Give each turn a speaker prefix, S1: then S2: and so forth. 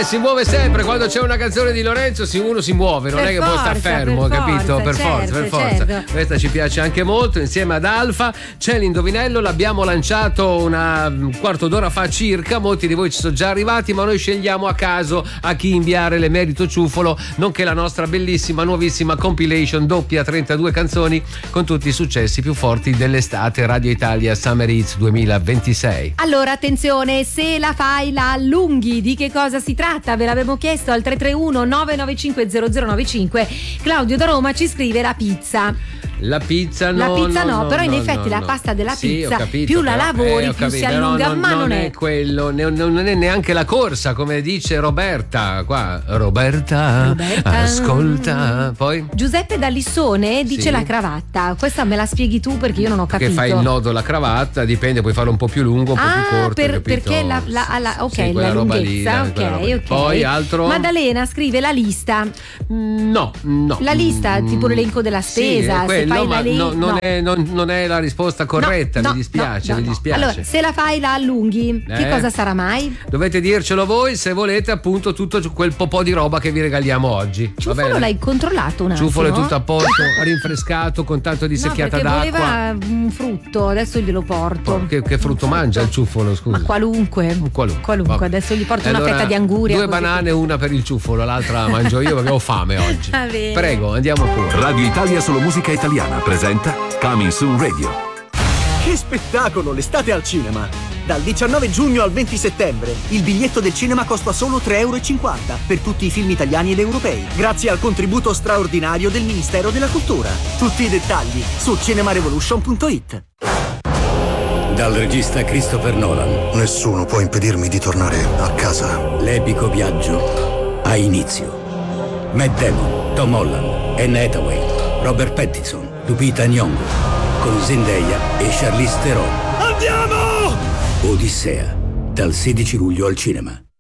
S1: Si muove sempre quando c'è una canzone di Lorenzo, uno si muove, non
S2: per
S1: è che può stare fermo, capito? Per forza.
S2: Certo.
S1: Questa ci piace anche molto. Insieme ad Alfa c'è l'indovinello, l'abbiamo lanciato un quarto d'ora fa circa, molti di voi ci sono già arrivati, ma noi scegliamo a caso a chi inviare l'emerito ciuffolo, nonché la nostra bellissima nuovissima compilation doppia 32 canzoni con tutti i successi più forti dell'estate Radio Italia Summer Hits 2026.
S2: Allora attenzione, se la fai la allunghi, di che cosa si tratta? Ve l'avevo chiesto al 331 995 0095. Claudio da Roma ci scrive la pizza.
S1: La pizza no,
S2: però in effetti la pasta della pizza,
S1: capito,
S2: più la lavori più si allunga, ma non è
S1: quello, non è neanche la corsa, come dice Roberta qua. Roberta. Ascolta. Poi
S2: Giuseppe da Lissone dice la cravatta. Questa me la spieghi tu perché io non ho capito.
S1: Che fai il nodo alla cravatta, dipende, puoi farlo un po' più lungo, un po' più corto,
S2: perché la lunghezza, ok.
S1: Poi altro.
S2: Maddalena scrive la lista.
S1: No.
S2: La lista, tipo l'elenco della spesa.
S1: Non è la risposta corretta, mi dispiace.
S2: Allora, se la fai la allunghi, che cosa sarà mai?
S1: Dovete dircelo voi se volete appunto tutto quel po' di roba che vi regaliamo oggi.
S2: Ciuffolo l'hai controllato un attimo?
S1: Ciuffolo è tutto a posto, rinfrescato con tanto di secchiata d'acqua.
S2: Voleva un frutto, adesso glielo porto.
S1: Che frutto mangia il ciuffolo, scusa?
S2: Ma qualunque. Adesso gli porto una fetta di anguria.
S1: 2 banane, una per il ciuffolo, l'altra mangio io perché ho fame oggi. Prego, andiamo pure.
S3: Radio Italia Solo Musica Italiana presenta Coming Soon Radio.
S4: Che spettacolo, l'estate al cinema! Dal 19 giugno al 20 settembre il biglietto del cinema costa solo €3,50 per tutti i film italiani ed europei, grazie al contributo straordinario del Ministero della Cultura. Tutti i dettagli su cinemarevolution.it.
S5: Dal regista Christopher Nolan.
S6: Nessuno può impedirmi di tornare a casa.
S5: L'epico viaggio ha inizio. Matt Damon, Tom Holland, Anne Hathaway, Robert Pattinson, Lupita Nyong'o, con Zendaya e Charlize Theron.
S4: Andiamo!
S5: Odissea, dal 16 luglio al cinema.